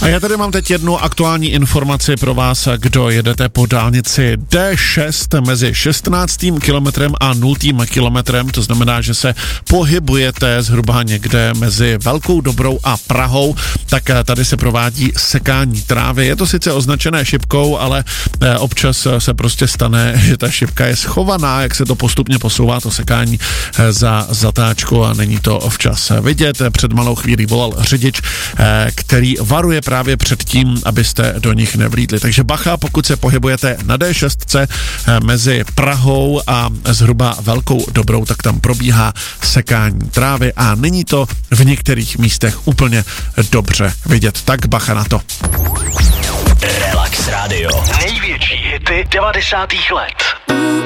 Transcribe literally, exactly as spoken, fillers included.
A já tady mám teď jednu aktuální informaci pro vás, kdo jedete po dálnici D šest mezi šestnáctým kilometrem a nultým kilometrem, to znamená, že se pohybujete zhruba někde mezi Velkou Dobrou a Prahou, tak tady se provádí sekání trávy. Je to sice označené šipkou, ale občas se prostě stane, že ta šipka je schovaná, jak se to postupně posouvá, to sekání za zatáčku a není to včas vidět. Před malou chvílí volal řidič, který varuje právě před tím, abyste do nich nevlídli. Takže bacha, pokud se pohybujete na D šest mezi Prahou a zhruba Velkou Dobrou, tak tam probíhá sekání trávy a není to v některých místech úplně dobře vidět. Tak bacha na to. Relax Radio. Největší hity devadesátých let.